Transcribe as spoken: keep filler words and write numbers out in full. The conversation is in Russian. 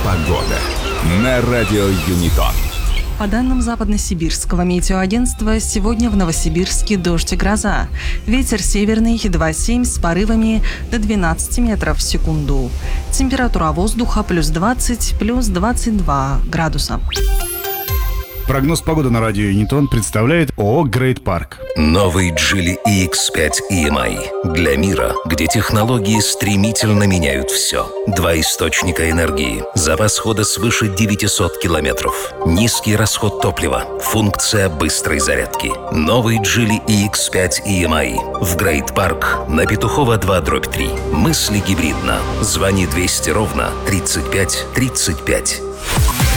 Погода на радио Юнитон. По данным Западно-Сибирского метеоагентства, сегодня в Новосибирске дождь и гроза. Ветер северный два семь с порывами до двенадцати метров в секунду. Температура воздуха плюс двадцать, плюс двадцать два градуса. Прогноз погоды на радио Юнитон представляет ООО «Great Park». Новый Geely и икс пять и эм ай. Для мира, где технологии стремительно меняют все. Два источника энергии. Запас хода свыше девятисот километров. Низкий расход топлива. Функция быстрой зарядки. Новый Geely и икс пять и эм ай. В Great Park на Петухова два дробь три. Мысли гибридно. Звони двести ровно тридцать пять тридцать пять.